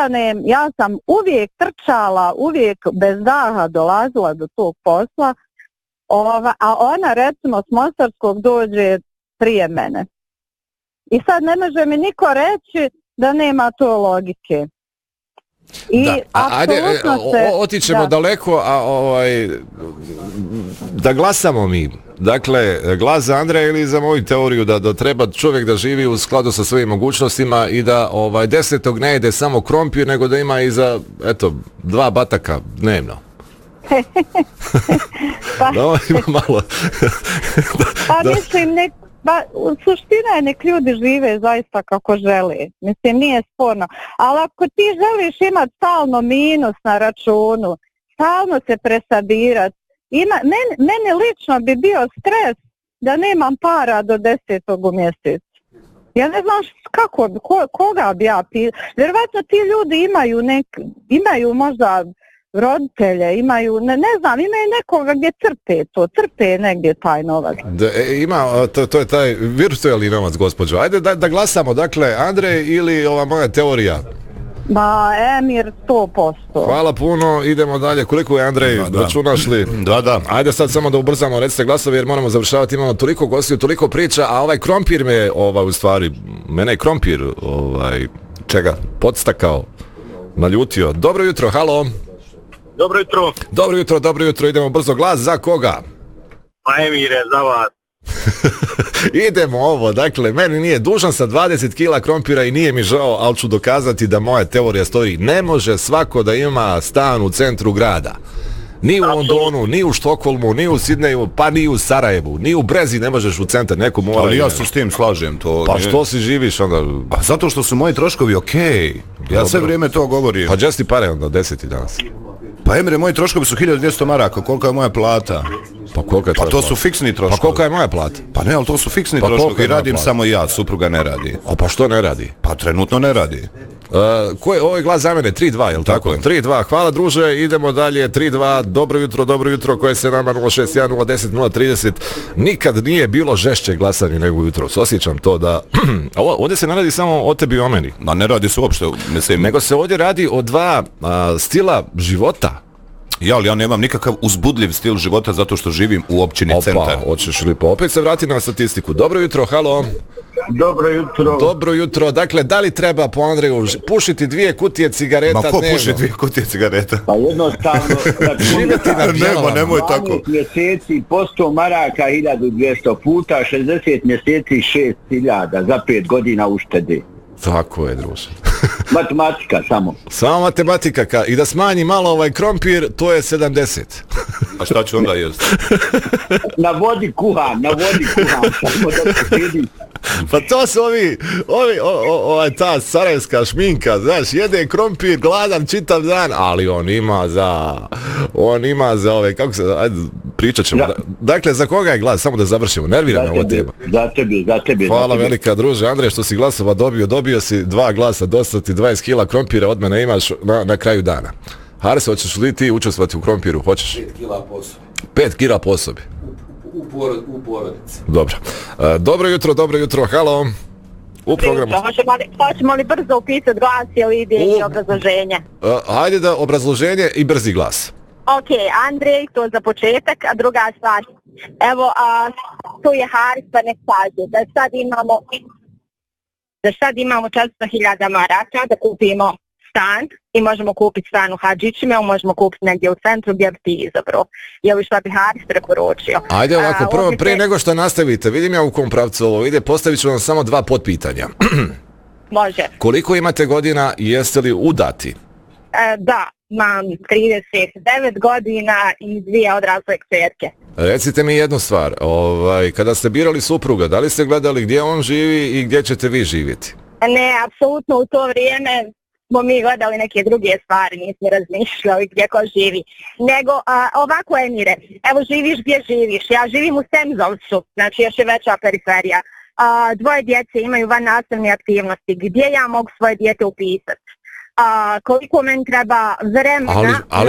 ustanem, ja sam uvijek trčala, uvijek bez daha dolazila do tog posla, a ona recimo s Mostarskog dođe prije mene. I sad ne može mi niko reći da nema to logike. I ajde, otićemo daleko, da glasamo mi. Dakle, glas za Andreja ili za moju teoriju da treba čovjek da živi u skladu sa svojim mogućnostima i da 10. ne jede samo krompir, nego da ima i za, 2 bataka dnevno. Ima malo. Mislim, suština je nek ljudi žive zaista kako žele. Mislim, nije sporno. Ali ako ti želiš imati stalno minus na računu, stalno se presadirati, meni lično bi bio stres da nemam para do 10. u mjesecu. Ja ne znam koga bi ja pitala. Vjerovatno ti ljudi imaju možda roditelje, imaju, ne znam, imaju nekoga gdje crpe negdje taj novac. To je taj virtualni novac, gospođo. Ajde da glasamo, dakle, Andrej ili ova moja teorija? Emir 100%. Hvala puno, idemo dalje. Koliko je Andrej, računaš li? Da. Ajde sad samo da ubrzamo, recite glasovi jer moramo završavati, imamo toliko gostiju, toliko priča, a ovaj krompir me u stvari, mene je krompir podstakao, naljutio. Dobro jutro, halo. Dobro jutro, idemo brzo. Glas za koga? Pa Emire, za vas. Idemo ovo, dakle, meni nije dužan sa 20 kila krompira i nije mi žao, ali ću dokazati da moja teorija stoji. Ne može svako da ima stan u centru grada. Ni u Londonu, ni u Štokholmu, ni u Sidneju, pa ni u Sarajevu, ni u Brezi ne možeš u centar, neko mora. Ali ja se s tim slažem. Pa što si živiš onda? Pa zato što su moji troškovi okej. Ja sve vrijeme to govorim. Pa gdje si pare onda, 10 danas? Pa Emre, moji troškovi su 1200 maraka, kolika je moja plata? Pa kolika je to plata? Su fiksni troškovi. Pa kolika je moja plata? Pa ne, ali to su fiksni troškovi i radim samo ja, supruga ne radi. A pa što ne radi? Pa trenutno ne radi. Ovo je glas za mene, 3-2, jel tako? 3-2, hvala druže, idemo dalje, 3-2, dobro jutro, koje se nama 061, 010, 030, nikad nije bilo žešće glasanje nego jutro, osjećam to da, ovdje se ne radi samo o tebi i o meni. Ma ne radi se uopšte, mislim. Nego se ovdje radi o 2 stila života. Ali ja nemam nikakav uzbudljiv stil života zato što živim u općini Centar. Hoćeš li pa opet se vratiti na statistiku? Dobro jutro, halo. Dobro jutro, dakle, da li treba po Andreju pušiti 2 kutije cigareta dnevno? Ma ko puši 2 kutije cigareta? Pa jednostavno, živjeti na bijelama. Nemoj tako. 12 mjeseci po 100 maraka 1200 puta, 60 mjeseci 6000 za 5 godina uštede. Tako je, druže. Matematika samo. Samo matematika. I da smanji malo ovaj krompir, to je 70. A šta ću onda jesti? Na vodi kuham. Samo da se vidi. Pa to su ta sarajevska šminka, znaš, jede krompir, gladan čitav dan, ali on ima za ove, kako se, ajde, pričat ćemo. Dakle, za koga je glas? Samo da završimo, nervira me ova tema. Za tebi. Hvala velika, druže. Andrej, što si glasova dobio si 2 glasa, dosta ti 20 kila krompira od mene imaš na kraju dana. Haris, hoćeš li ti učestvati u krompiru? Hoćeš? 5 kila po osobi. 5 kila po osobi. U porodici. Dobro. Dobro jutro, halo. U programu. Hoćemo li brzo upisati glas ili ide i obrazloženje? Hajde da obrazloženje i brzi glas. Ok, Andrej, to za početak, a druga stvar. Evo, tu je Haris, pa nek kaže da sad imamo 400.000 maraka da kupimo stan i možemo kupiti stan u Hadžićima, možemo kupiti negdje u centru gdje bi ti izabrao. Je li šta bi Haris preporučio? Ajde ovako, prvo, prije nego što nastavite, vidim ja u kom pravcu ovo ide, postavit ću vam samo 2 potpitanja. Može. Koliko imate godina i jeste li udati? Da, imam 39 godina i 2 odrasle kćerke. Recite mi jednu stvar, kada ste birali supruga, da li ste gledali gdje on živi i gdje ćete vi živjeti? Ne, apsolutno u to vrijeme smo mi gledali neke druge stvari, nismo razmišljali gdje ko živi. Nego, ovako Emire, evo živiš gdje živiš, ja živim u Semzovcu, znači još je veća periferija. 2 djece imaju vannastavne aktivnosti, gdje ja mogu svoje dijete upisati? Koliko meni treba vremena, ali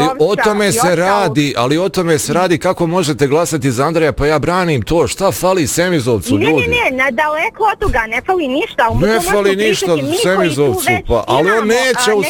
o tome se radi kako možete glasati za Andreja, pa ja branim to, šta fali Semizovcu, ljudi? Ne, daleko od toga, ne fali ništa. Ne fali ništa Semizovcu, pa, ali on neće u